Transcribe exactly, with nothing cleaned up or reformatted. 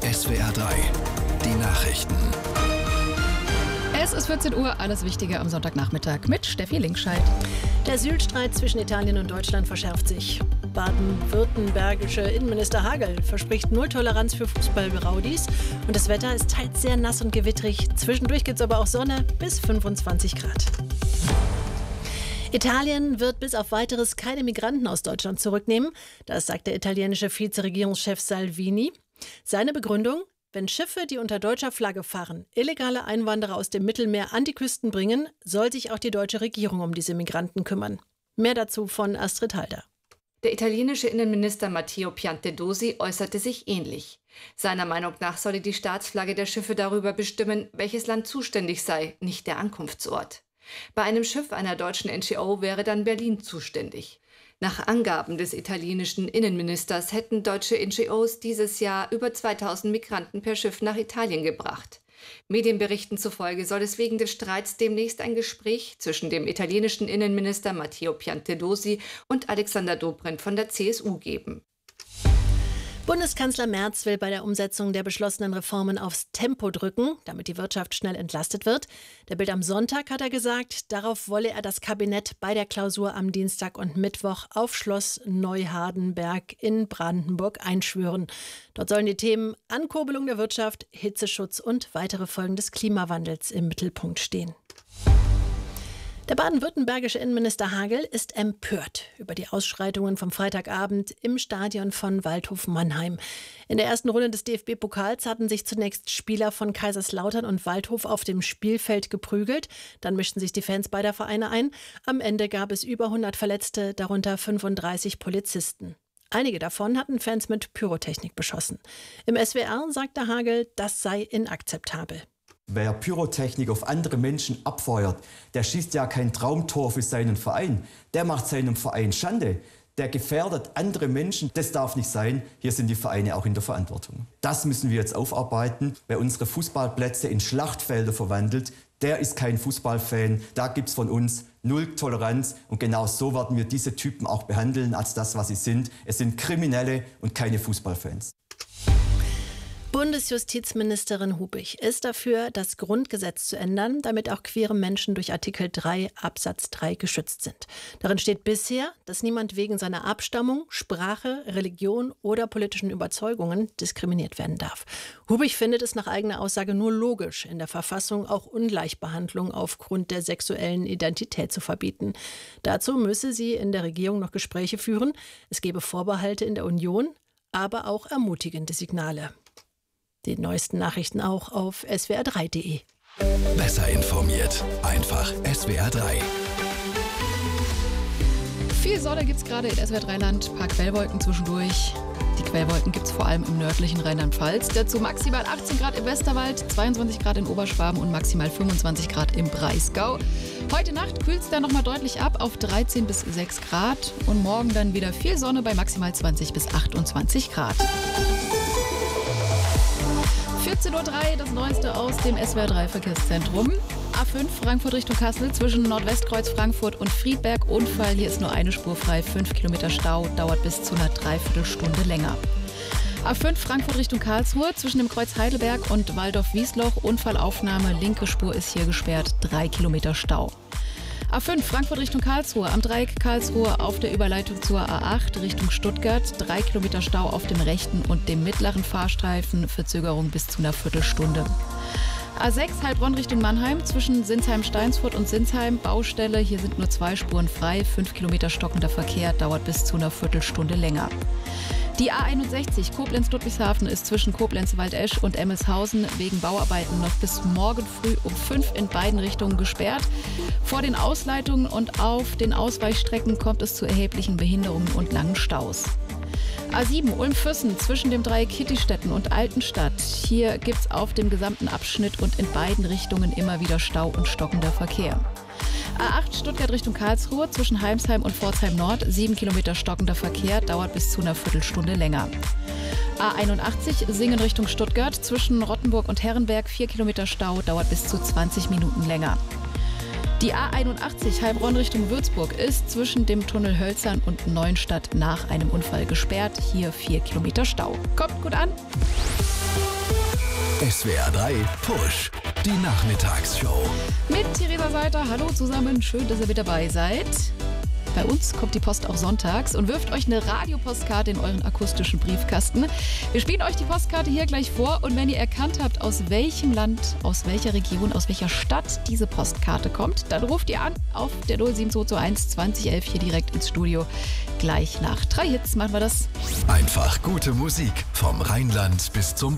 S W R drei, die Nachrichten. Es ist vierzehn Uhr, alles Wichtige am Sonntagnachmittag mit Steffi Linkscheid. Der Asylstreit zwischen Italien und Deutschland verschärft sich. Baden-württembergische Innenminister Hagel verspricht Nulltoleranz für Fußballraudis. Und das Wetter ist teils sehr nass und gewittrig. Zwischendurch gibt es aber auch Sonne bis fünfundzwanzig Grad. Italien wird bis auf Weiteres keine Migranten aus Deutschland zurücknehmen. Das sagt der italienische Vizeregierungschef Salvini. Seine Begründung: Wenn Schiffe, die unter deutscher Flagge fahren, illegale Einwanderer aus dem Mittelmeer an die Küsten bringen, soll sich auch die deutsche Regierung um diese Migranten kümmern. Mehr dazu von Astrid Halder. Der italienische Innenminister Matteo Piantedosi äußerte sich ähnlich. Seiner Meinung nach solle die Staatsflagge der Schiffe darüber bestimmen, welches Land zuständig sei, nicht der Ankunftsort. Bei einem Schiff einer deutschen N G O wäre dann Berlin zuständig. Nach Angaben des italienischen Innenministers hätten deutsche N G Os dieses Jahr über zweitausend Migranten per Schiff nach Italien gebracht. Medienberichten zufolge soll es wegen des Streits demnächst ein Gespräch zwischen dem italienischen Innenminister Matteo Piantedosi und Alexander Dobrindt von der C S U geben. Bundeskanzler Merz will bei der Umsetzung der beschlossenen Reformen aufs Tempo drücken, damit die Wirtschaft schnell entlastet wird. Der Bild am Sonntag hat er gesagt, darauf wolle er das Kabinett bei der Klausur am Dienstag und Mittwoch auf Schloss Neuhardenberg in Brandenburg einschwören. Dort sollen die Themen Ankurbelung der Wirtschaft, Hitzeschutz und weitere Folgen des Klimawandels im Mittelpunkt stehen. Der baden-württembergische Innenminister Hagel ist empört über die Ausschreitungen vom Freitagabend im Stadion von Waldhof Mannheim. In der ersten Runde des D F B-Pokals hatten sich zunächst Spieler von Kaiserslautern und Waldhof auf dem Spielfeld geprügelt. Dann mischten sich die Fans beider Vereine ein. Am Ende gab es über hundert Verletzte, darunter fünfunddreißig Polizisten. Einige davon hatten Fans mit Pyrotechnik beschossen. Im S W R sagte Hagel, das sei inakzeptabel. Wer Pyrotechnik auf andere Menschen abfeuert, der schießt ja kein Traumtor für seinen Verein. Der macht seinem Verein Schande. Der gefährdet andere Menschen. Das darf nicht sein. Hier sind die Vereine auch in der Verantwortung. Das müssen wir jetzt aufarbeiten. Wer unsere Fußballplätze in Schlachtfelder verwandelt, der ist kein Fußballfan. Da gibt es von uns null Toleranz. Und genau so werden wir diese Typen auch behandeln als das, was sie sind. Es sind Kriminelle und keine Fußballfans. Bundesjustizministerin Hubig ist dafür, das Grundgesetz zu ändern, damit auch queere Menschen durch Artikel drei Absatz drei geschützt sind. Darin steht bisher, dass niemand wegen seiner Abstammung, Sprache, Religion oder politischen Überzeugungen diskriminiert werden darf. Hubig findet es nach eigener Aussage nur logisch, in der Verfassung auch Ungleichbehandlung aufgrund der sexuellen Identität zu verbieten. Dazu müsse sie in der Regierung noch Gespräche führen. Es gebe Vorbehalte in der Union, aber auch ermutigende Signale. Die neuesten Nachrichten auch auf S W R drei punkt de. Besser informiert, einfach S W R drei. Viel Sonne gibt es gerade in S W R drei Land, ein paar Quellwolken zwischendurch. Die Quellwolken gibt es vor allem im nördlichen Rheinland-Pfalz. Dazu maximal achtzehn Grad im Westerwald, zweiundzwanzig Grad in Oberschwaben und maximal fünfundzwanzig Grad im Breisgau. Heute Nacht kühlt es dann nochmal deutlich ab auf dreizehn bis sechs Grad. Und morgen dann wieder viel Sonne bei maximal zwanzig bis achtundzwanzig Grad. vierzehn Uhr drei, das Neueste aus dem S W R drei Verkehrszentrum. A fünf Frankfurt Richtung Kassel zwischen Nordwestkreuz Frankfurt und Friedberg. Unfall, hier ist nur eine Spur frei, fünf Kilometer Stau, dauert bis zu einer Dreiviertelstunde länger. A fünf Frankfurt Richtung Karlsruhe zwischen dem Kreuz Heidelberg und Waldorf-Wiesloch. Unfallaufnahme, linke Spur ist hier gesperrt, drei Kilometer Stau. A fünf Frankfurt Richtung Karlsruhe, am Dreieck Karlsruhe auf der Überleitung zur A acht Richtung Stuttgart, drei Kilometer Stau auf dem rechten und dem mittleren Fahrstreifen, Verzögerung bis zu einer Viertelstunde. A sechs Heilbronn Richtung Mannheim zwischen Sinsheim-Steinsfurt und Sinsheim, Baustelle, hier sind nur zwei Spuren frei, fünf Kilometer stockender Verkehr, dauert bis zu einer Viertelstunde länger. Die A einundsechzig Koblenz-Ludwigshafen ist zwischen Koblenz-Waldesch und Emmelshausen wegen Bauarbeiten noch bis morgen früh um fünf in beiden Richtungen gesperrt. Vor den Ausleitungen und auf den Ausweichstrecken kommt es zu erheblichen Behinderungen und langen Staus. A sieben Ulm-Füssen zwischen dem Dreieck Kittistetten und Altenstadt. Hier gibt es auf dem gesamten Abschnitt und in beiden Richtungen immer wieder Stau und stockender Verkehr. A acht Stuttgart Richtung Karlsruhe zwischen Heimsheim und Pforzheim Nord, sieben Kilometer stockender Verkehr, dauert bis zu einer Viertelstunde länger. A einundachtzig Singen Richtung Stuttgart zwischen Rottenburg und Herrenberg, vier Kilometer Stau, dauert bis zu zwanzig Minuten länger. Die A einundachtzig Heilbronn Richtung Würzburg ist zwischen dem Tunnel Hölzern und Neuenstadt nach einem Unfall gesperrt. Hier vier Kilometer Stau. Kommt gut an! S W R drei Push, die Nachmittagsshow. Mit Theresa Seiter. Hallo zusammen, schön, dass ihr mit dabei seid. Bei uns kommt die Post auch sonntags und wirft euch eine Radiopostkarte in euren akustischen Briefkasten. Wir spielen euch die Postkarte hier gleich vor und wenn ihr erkannt habt, aus welchem Land, aus welcher Region, aus welcher Stadt diese Postkarte kommt, dann ruft ihr an auf der null sieben zwei zwei eins zwanzig elf hier direkt ins Studio. Gleich nach drei Hits machen wir das. Einfach gute Musik vom Rheinland bis zum